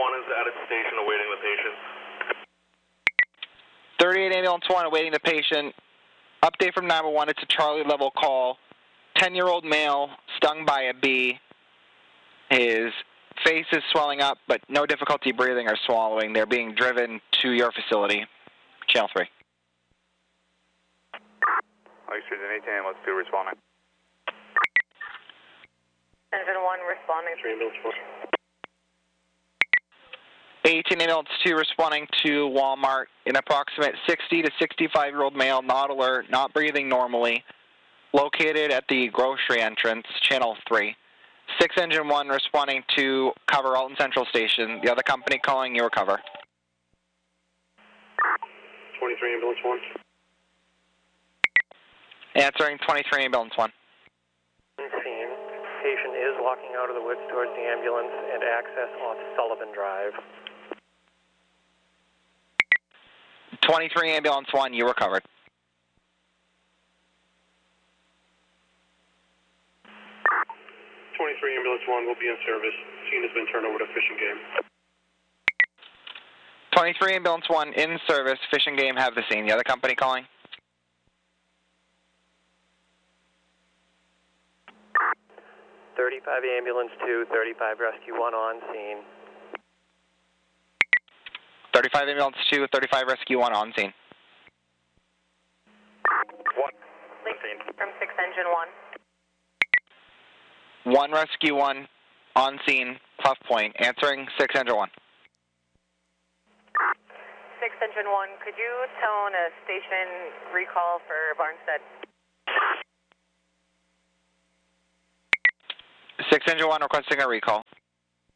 1 is at its station awaiting the patient. 38 Ambulance 1 awaiting the patient. Update from 911, it's a Charlie level call. 10-year-old male stung by a bee. His face is swelling up, but no difficulty breathing or swallowing. They're being driven to your facility. Channel 3. Oysters and 18 Ambulance 2 responding. Engine 1 responding. 3 Ambulance 4. 18 Ambulance 2 responding to Walmart. An approximate 60 to 65-year-old male, not alert, not breathing normally, located at the grocery entrance, Channel 3. 6 Engine 1 responding to cover Alton Central Station. The other company calling your cover. 23 Ambulance 1. Answering 23 Ambulance 1. Scene. Patient is walking out of the woods towards the ambulance and access off Sullivan Drive. 23 Ambulance 1, you recovered. 23 Ambulance 1 will be in service. Scene has been turned over to Fish and Game. 23 Ambulance 1 in service. Fish and Game have the scene. The other company calling? 35 Ambulance 2, 35 Rescue 1 on scene. 35 Ambulance 2, 35 Rescue 1 on scene. 1 scene. From 6 Engine 1. 1 Rescue 1 on scene, Clough Point. Answering 6 Engine 1. 6 Engine 1, could you tone a station recall for Barnstead? 6 Engine 1 requesting a recall.